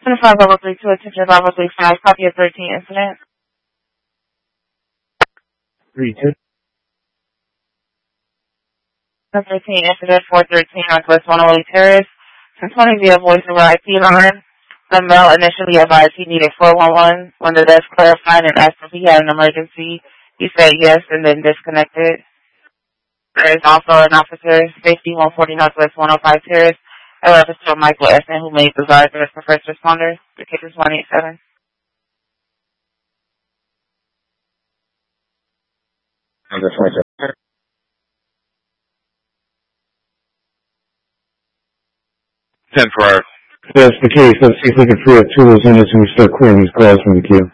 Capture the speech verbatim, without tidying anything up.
twenty-five level three two, attention level three five, copy of thirteen incident. three two. thirteen incident four thirteen Northwest one oh eight Terrace. Confirming via voice over I P line. The male initially advised he needed four one one. When the desk clarified and asked if he had an emergency, he said yes and then disconnected. There is also an officer, safety one forty Northwest one oh five Terrace, a Officer Michael Essen, who made the desire for first responders. The case is one eight seven. ten for our. That's the case. Let's see if we can free up two of those units and we start clearing these calls from the queue.